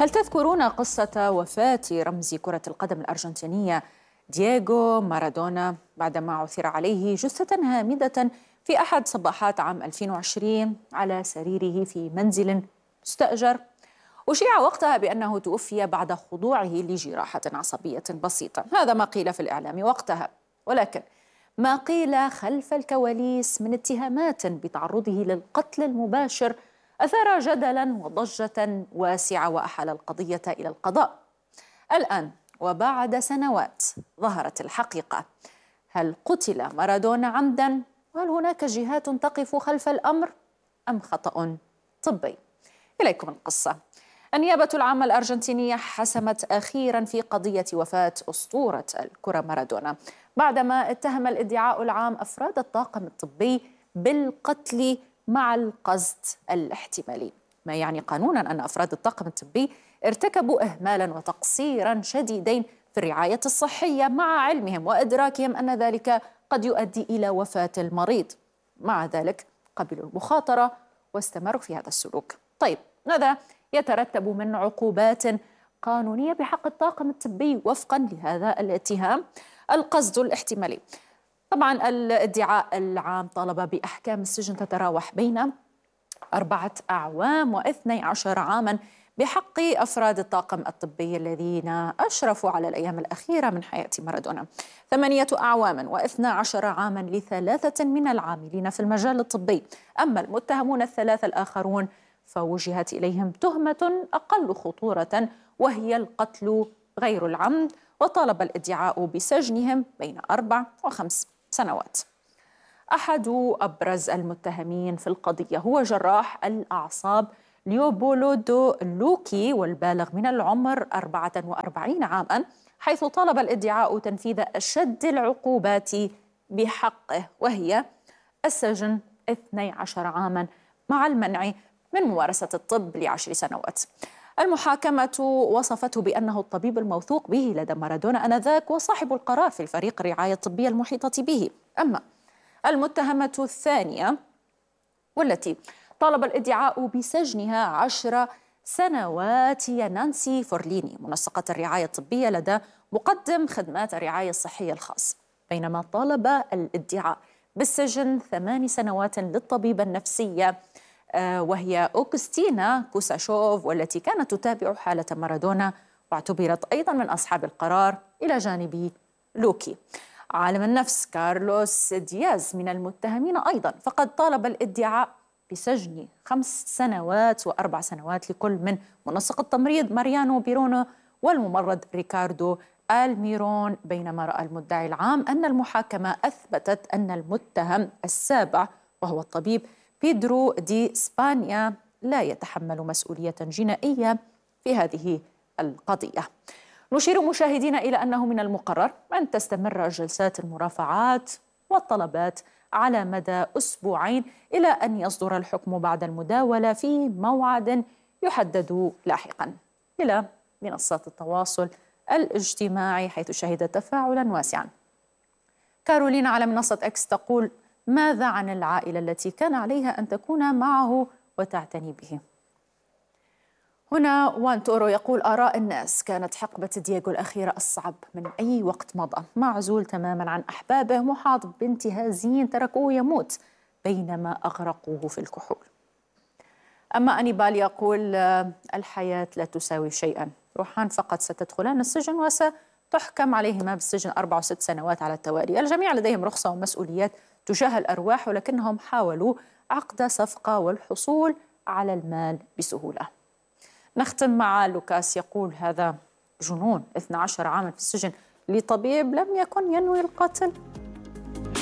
هل تذكرون قصة وفاة رمز كرة القدم الأرجنتينية دييغو مارادونا بعدما عثر عليه جثة هامدة في أحد صباحات عام 2020 على سريره في منزل مستأجر؟ أشيع وقتها بأنه توفي بعد خضوعه لجراحة عصبية بسيطة. هذا ما قيل في الإعلام وقتها، ولكن ما قيل خلف الكواليس من اتهامات بتعرضه للقتل المباشر أثار جدلاً وضجة واسعة وأحال القضية إلى القضاء. الآن وبعد سنوات ظهرت الحقيقة. هل قتل مارادونا عمداً؟ وهل هناك جهات تقف خلف الأمر أم خطأ طبي؟ إليكم القصة. النيابة العامة الأرجنتينية حسمت أخيراً في قضية وفاة أسطورة الكرة مارادونا بعدما اتهم الادعاء العام أفراد الطاقم الطبي بالقتل مع القصد الاحتمالي، ما يعني قانوناً أن أفراد الطاقم الطبي ارتكبوا إهمالاً وتقصيراً شديدين في الرعاية الصحية مع علمهم وإدراكهم أن ذلك قد يؤدي إلى وفاة المريض. مع ذلك قبلوا المخاطرة واستمروا في هذا السلوك. طيب، ماذا يترتب من عقوبات قانونية بحق الطاقم الطبي وفقاً لهذا الاتهام؟ القصد الاحتمالي. طبعاً الادعاء العام طالب بأحكام السجن تتراوح بين 4 أعوام و12 عاماً بحق أفراد الطاقم الطبي الذين أشرفوا على الأيام الأخيرة من حياة مارادونا، 8 أعوام و12 عاماً ل3 من العاملين في المجال الطبي. أما المتهمون الثلاثة الآخرون فوجهت إليهم تهمة أقل خطورة وهي القتل غير العمد، وطالب الادعاء بسجنهم بين 4 و5 سنوات. أحد أبرز المتهمين في القضية هو جراح الأعصاب ليوبولودو لوكي، والبالغ من العمر 44 عاماً، حيث طالب الادعاء تنفيذ أشد العقوبات بحقه وهي السجن 12 عاماً مع المنع من ممارسة الطب ل10 سنوات. المحاكمة وصفته بأنه الطبيب الموثوق به لدى مارادونا آنذاك وصاحب القرار في الفريق الرعاية الطبية المحيطة به. أما المتهمة الثانية والتي طالب الادعاء بسجنها 10 سنوات هي نانسي فورليني، منسقة الرعاية الطبية لدى مقدم خدمات الرعاية الصحية الخاص، بينما طالب الادعاء بالسجن 8 سنوات للطبيبة النفسية وهي أوغستينا كوساشوف، والتي كانت تتابع حالة مارادونا واعتبرت أيضا من أصحاب القرار إلى جانب لوكي. عالم النفس كارلوس دياز من المتهمين أيضا، فقد طالب الادعاء بسجن 5 سنوات و4 سنوات لكل من منسق التمريض ماريانو بيرونو والممرض ريكاردو الميرون، بينما رأى المدعي العام أن المحاكمة أثبتت أن المتهم السابع وهو الطبيب بيدرو دي إسبانيا لا يتحمل مسؤولية جنائية في هذه القضية. نشير مشاهدينا إلى أنه من المقرر أن تستمر جلسات المرافعات والطلبات على مدى أسبوعين إلى أن يصدر الحكم بعد المداولة في موعد يحدد لاحقا. إلى منصات التواصل الاجتماعي حيث شهد تفاعلا واسعا. كارولين على منصة إكس تقول: ماذا عن العائلة التي كان عليها أن تكون معه وتعتني به؟ هنا وان تورو يقول: آراء الناس كانت حقبة دييغو الأخيرة أصعب من أي وقت مضى، معزول تماما عن أحبابه، محاط بانتهازيين تركوه يموت بينما أغرقوه في الكحول. أما أنيبال يقول: الحياة لا تساوي شيئا، روحان فقط ستدخلان السجن وستحكم عليهما بالسجن 4 و6 سنوات على التوالي. الجميع لديهم رخصة ومسؤوليات تجاه الأرواح، ولكنهم حاولوا عقد صفقة والحصول على المال بسهولة. نختم مع لوكاس يقول: هذا جنون، 12 عاما في السجن لطبيب لم يكن ينوي القتل.